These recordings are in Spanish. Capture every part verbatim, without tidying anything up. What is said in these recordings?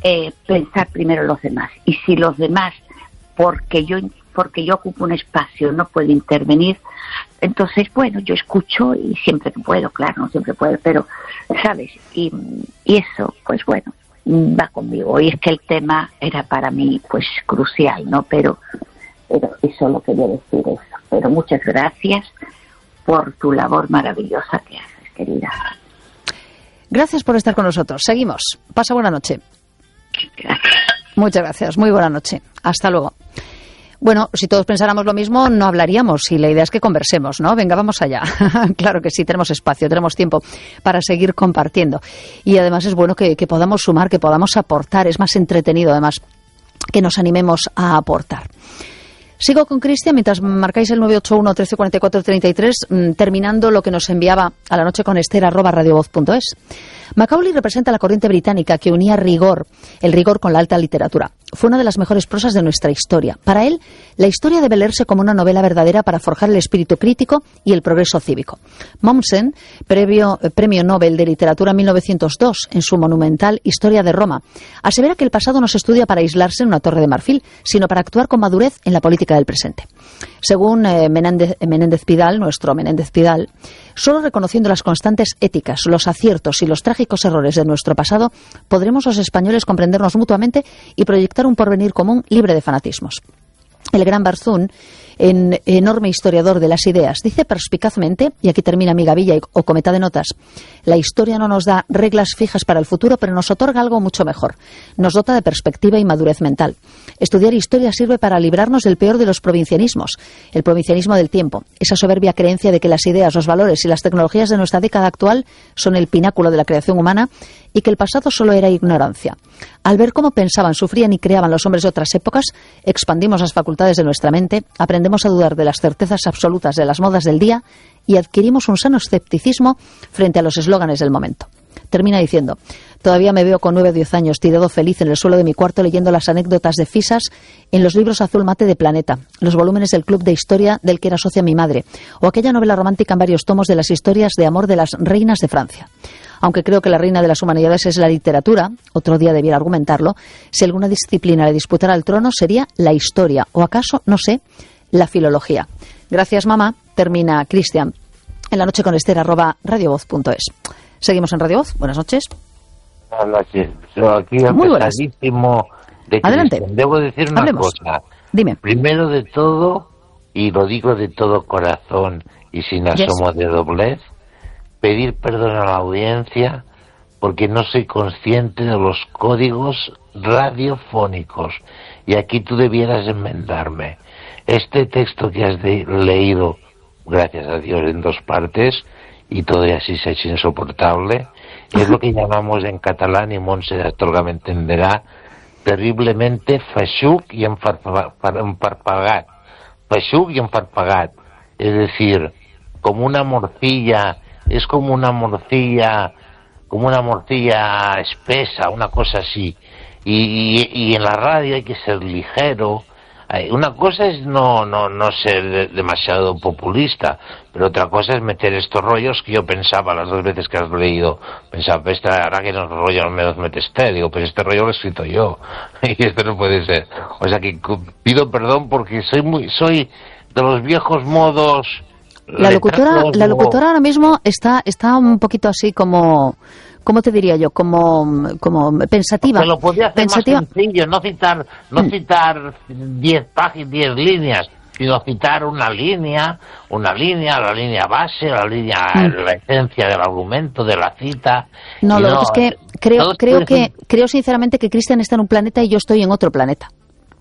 eh, pensar primero en los demás. Y si los demás, porque yo porque yo ocupo un espacio, no puedo intervenir, entonces, bueno, yo escucho y siempre que puedo, claro, no siempre puedo, pero, ¿sabes? Y, y eso, pues bueno, va conmigo. Y es que el tema era para mí, pues, crucial, ¿no? Pero, pero eso lo quería decir eso. Pero muchas gracias por tu labor maravillosa que haces, querida. Gracias por estar con nosotros. Seguimos. Pasa buena noche. Gracias. Muchas gracias. Muy buena noche. Hasta luego. Bueno, si todos pensáramos lo mismo, no hablaríamos, y la idea es que conversemos, ¿no? Venga, vamos allá. Claro que sí, tenemos espacio, tenemos tiempo para seguir compartiendo. Y además es bueno que, que podamos sumar, que podamos aportar. Es más entretenido, además, que nos animemos a aportar. Sigo con Cristian mientras marcáis el nueve ocho uno, trece cuarenta y cuatro, treinta y tres, mmm, terminando lo que nos enviaba a la noche con Esther arroba radiovoz punto es. Macaulay representa la corriente británica que unía rigor, el rigor con la alta literatura. Fue una de las mejores prosas de nuestra historia. Para él, la historia debe leerse como una novela verdadera para forjar el espíritu crítico y el progreso cívico. Mommsen, previo, eh, premio Nobel de Literatura en mil novecientos dos, en su monumental Historia de Roma, asevera que el pasado no se estudia para aislarse en una torre de marfil, sino para actuar con madurez en la política del presente. Según eh, Menéndez, Menéndez Pidal, nuestro Menéndez Pidal, solo reconociendo las constantes éticas, los aciertos y los trágicos errores de nuestro pasado, podremos los españoles comprendernos mutuamente y proyectar un porvenir común libre de fanatismos. El gran Barzún, en, enorme historiador de las ideas, dice perspicazmente, y aquí termina mi gavilla o cometa de notas: la historia no nos da reglas fijas para el futuro, pero nos otorga algo mucho mejor. Nos dota de perspectiva y madurez mental. Estudiar historia sirve para librarnos del peor de los provincianismos, el provincianismo del tiempo, esa soberbia creencia de que las ideas, los valores y las tecnologías de nuestra década actual son el pináculo de la creación humana y que el pasado solo era ignorancia. Al ver cómo pensaban, sufrían y creaban los hombres de otras épocas, expandimos las facultades de nuestra mente, aprendemos a dudar de las certezas absolutas de las modas del día y adquirimos un sano escepticismo frente a los eslóganes del momento. Termina diciendo: todavía me veo con nueve o diez años tirado feliz en el suelo de mi cuarto leyendo las anécdotas de Fisas en los libros azul mate de Planeta, los volúmenes del Club de Historia del que era socia mi madre, o aquella novela romántica en varios tomos de las historias de amor de las reinas de Francia. Aunque creo que la reina de las humanidades es la literatura, otro día debiera argumentarlo, si alguna disciplina le disputara el trono sería la historia, o acaso, no sé, la filología. Gracias, mamá. Termina Cristian en la noche con Esther arroba radiovoz punto es. Seguimos en Radio Voz. Buenas noches. Buenas noches. Yo aquí Muy buenas. De Adelante. Debo decir una Hablemos. cosa. Dime. Primero de todo, y lo digo de todo corazón y sin asomo yes. de doblez, pedir perdón a la audiencia porque no soy consciente de los códigos radiofónicos y aquí tú debieras enmendarme. Este texto que has de, leído, gracias a Dios, en dos partes, y todavía así se ha hecho insoportable, es lo que llamamos en catalán, y Montse Astorga me entenderá, terriblemente feixuc y emparpagat. Feixuc y emparpagat. Es decir, como una morcilla, es como una morcilla, como una morcilla espesa, una cosa así. Y, y, y en la radio hay que ser ligero. Una cosa es no no no ser demasiado populista, pero otra cosa es meter estos rollos que yo pensaba las dos veces que has leído. Pensaba, esta, ahora que los rollos me los metes usted, digo, pues este rollo lo he escrito yo. Y esto no puede ser. O sea que pido perdón porque soy muy soy de los viejos modos. La locutora, la locutora ahora mismo está está un poquito así como... ¿Cómo te diría yo? Como, como pensativa. Se lo podía hacer pensativa. más sencillo, no citar no Mm. citar diez páginas, diez líneas, sino citar una línea, una línea, la línea base, la línea, Mm. la esencia del argumento, de la cita. No, Y lo que es que creo, todos creo pueden- que creo sinceramente que Cristian está en un planeta y yo estoy en otro planeta.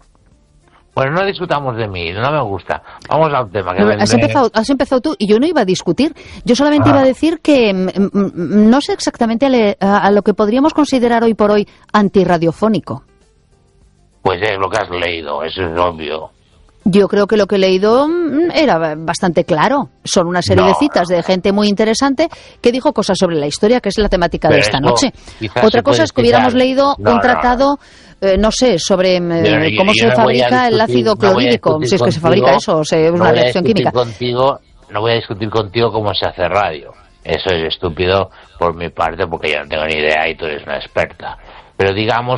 Bueno, no discutamos de mí, no me gusta. Vamos al tema. Que me- Has me- empezado, has empezado tú y yo no iba a discutir. Yo solamente Ah. iba a decir que mm, mm, no sé exactamente a, le- a- a lo que podríamos considerar hoy por hoy antirradiofónico. Pues es lo que has leído, eso es obvio. Yo creo que lo que he leído mm, era bastante claro. Son una serie No, de citas de gente muy interesante que dijo cosas sobre la historia, que es la temática de Pero esta esto noche. quizás Otra se cosa puede es que hubiéramos explicar. leído No, un no. tratado, eh, no sé, sobre mm, Yo- yo- cómo yo se no voy a fabrica el discutir- ácido no voy a clorhídrico, discutir si es que se contigo- fabrica eso, o sea, es no una voy a reacción discutir química. Contigo, no voy a discutir contigo cómo se hace radio. Eso es estúpido por mi parte porque yo no tengo ni idea y tú eres una experta. Pero digamos